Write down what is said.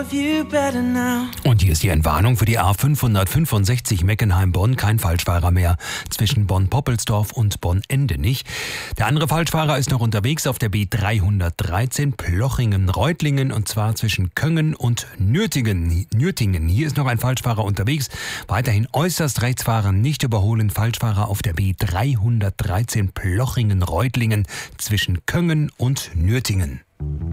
Und hier ist die Entwarnung für die A565 Meckenheim-Bonn. Kein Falschfahrer mehr zwischen Bonn-Poppelsdorf und Bonn-Endenich. Der andere Falschfahrer ist noch unterwegs auf der B313 Plochingen-Reutlingen, und zwar zwischen Köngen und Nürtingen. Hier ist noch ein Falschfahrer unterwegs. Weiterhin äußerst rechts fahren, nicht überholen. Falschfahrer auf der B313 Plochingen-Reutlingen zwischen Köngen und Nürtingen.